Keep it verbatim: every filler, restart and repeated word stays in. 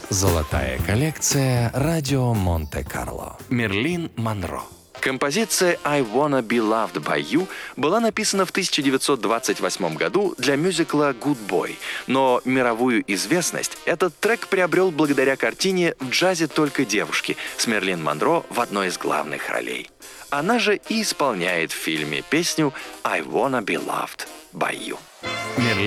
Золотая коллекция «Радио Монте-Карло». Мерлин Монро. Композиция «I Wanna Be Loved by You» была написана в тысяча девятьсот двадцать восьмом году для мюзикла «Good Boy», но мировую известность этот трек приобрел благодаря картине «В джазе только девушки» с Мерлин Монро в одной из главных ролей. Она же и исполняет в фильме песню «I Wanna Be Loved by You». Мерлин